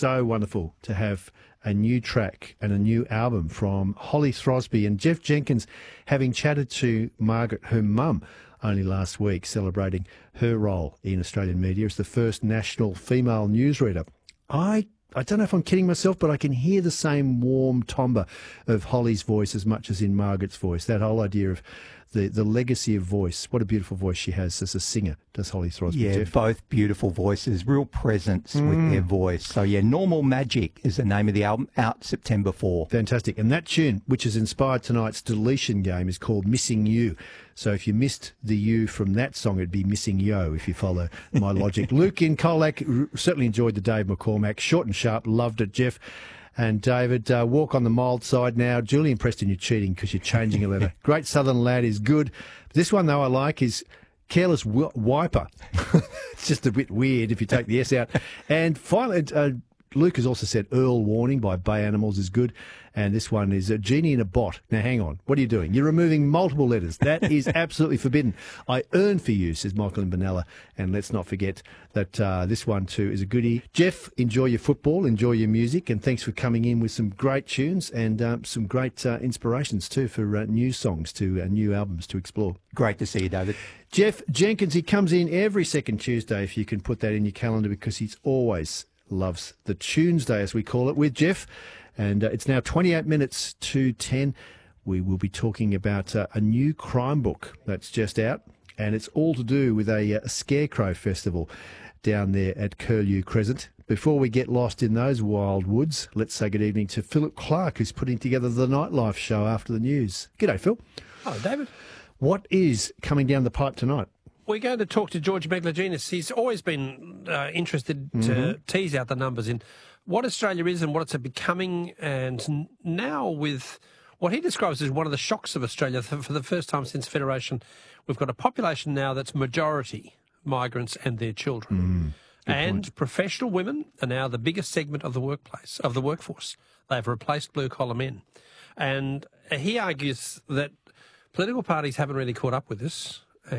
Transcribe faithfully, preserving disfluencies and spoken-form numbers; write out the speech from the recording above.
so wonderful to have a new track and a new album from Holly Throsby and Jeff Jenkins, having chatted to Margaret, her mum, only last week, celebrating her role in Australian media as the first national female newsreader. I I don't know if I'm kidding myself, but I can hear the same warm timbre of Holly's voice as much as in Margaret's voice. That whole idea of the, the legacy of voice. What a beautiful voice she has as a singer, does Holly Throsby. Yeah, Jeff? Both beautiful voices, real presence mm. with their voice. So, yeah, Normal Magic is the name of the album, out September fourth. Fantastic. And that tune, which has inspired tonight's deletion game, is called Missing You. So if you missed the you from that song, it'd be Missing Yo, if you follow my logic. Luke in Colac, certainly enjoyed the Dave McCormack. Short and sharp, loved it, Jeff. And David, uh, walk on the mild side now. Julian Preston, you're cheating because you're changing a letter. Great Southern Lad is good. This one, though, I like is Careless w- Wiper. It's just a bit weird if you take the S out. And finally, uh, Luke has also said Earl Warning by Bay Animals is good. And this one is a Genie in a Bot. Now, hang on. What are you doing? You're removing multiple letters. That is absolutely forbidden. I earn for you, says Michael and Benalla. And let's not forget that uh, this one, too, is a goodie. Jeff, enjoy your football, enjoy your music, and thanks for coming in with some great tunes and um, some great uh, inspirations, too, for uh, new songs, to uh, new albums to explore. Great to see you, David. Jeff Jenkins, he comes in every second Tuesday, if you can put that in your calendar, because he's always loves the Tuesday, as we call it, with Jeff. And uh, it's now twenty-eight minutes to ten. We will be talking about uh, a new crime book that's just out, and it's all to do with a, a scarecrow festival down there at Curlew Crescent. Before we get lost in those wild woods, let's say good evening to Philip Clark, who's putting together the Nightlife show after the news. G'day, Phil. Hello, David. What is coming down the pipe tonight? We're going to talk to George Megalogenis. He's always been uh, interested to Mm-hmm. tease out the numbers in what Australia is and what it's becoming, and now with what he describes as one of the shocks of Australia for the first time since Federation, we've got a population now that's majority migrants and their children. Mm, and point. Professional women are now the biggest segment of the workplace, of the workforce. They've replaced blue-collar men. And he argues that political parties haven't really caught up with this.